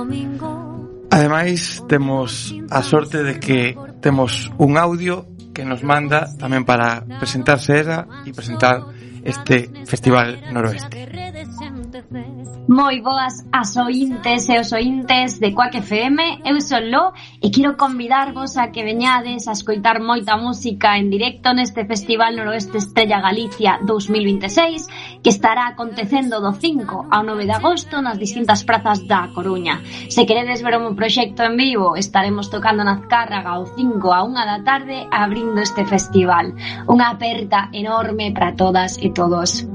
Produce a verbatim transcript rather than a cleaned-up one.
Ademais, temos a sorte de que temos un audio que nos manda tamén para presentarse ela e presentar este Festival Noroeste. Moi boas as ointes e os ointes de Quack F M, eu son Lo e quero convidarvos a que veñades a escoitar moita música en directo neste Festival Noroeste Estrella Galicia dous mil vinte e seis, que estará acontecendo do cinco ao nove de agosto nas distintas prazas da Coruña. Se queredes ver o meu proxecto en vivo, estaremos tocando na Azcárraga o cinco a unha da tarde abrindo este festival. Unha aperta enorme para todas e todos.